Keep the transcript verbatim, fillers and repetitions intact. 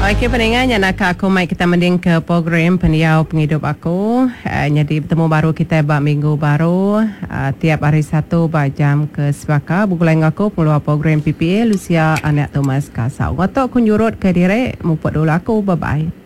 Okey pendengar, nak aku mai kita mending ke program Pendiau Penghidup Aku. Uh, jadi bertemu baru kita bak minggu baru uh, tiap hari Sabtu bak jam ke sebaka. Bukulai aku pengeluar program P P A Lucia anak Thomas Kasau. Ngotok kunjurut ke direk muput dulu aku. Bye bye.